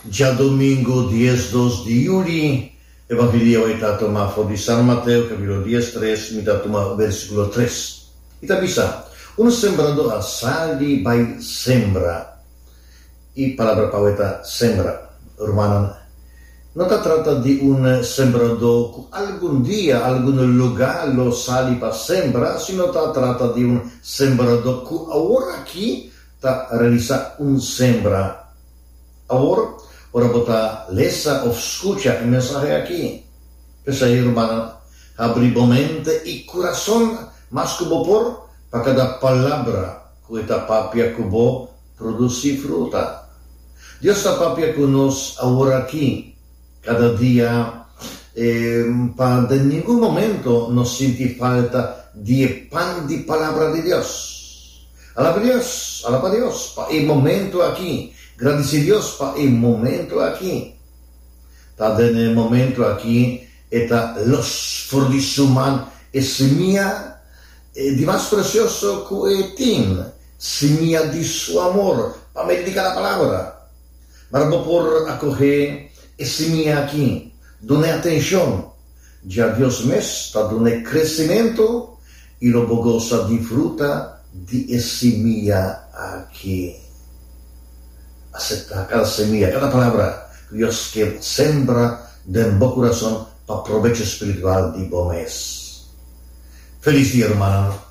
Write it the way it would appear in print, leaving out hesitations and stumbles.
Ya domingo 10 de julio, Evangelio está tomado de San Mateo, capítulo 10, mitad tomado versículo 3. Kita bisa, un sembrador sali by sembra. Y palabra poeta sembra, hermana. No se trata de un sembrador que algún día, algún lugar lo sali para sembra, sino se trata de un sembrador que ahora aquí está realiza un sembra. Ahora botar lesa o escucha el mensaje aquí. Pensa, hermana, abrir mente y corazón más como por para cada palabra que esta papia que vos produce fruta. Dios está papia que nos ahora aquí, cada día, para de ningún momento nos siente falta de pan de palabra de Dios. Alaba a Dios, para el momento aquí. Gracias a Dios para el momento aquí. Está en el momento aquí, está los fordizuman es semilla de más precioso que tiene, semilla de su amor, para medicar la palabra. Para por acoger es semilla aquí, done atención. Ya Dios me está dando crecimiento y lo goza disfruta de semilla aquí. Acepta cada semilla, cada palabra que Dios que sembra en tu corazón para provecho espiritual de vos. Feliz día, hermano.